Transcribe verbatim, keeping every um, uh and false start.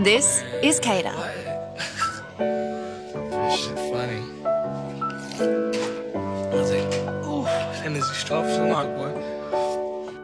This is Cater. This shit funny. I was like, ooh, energy strong for some boy.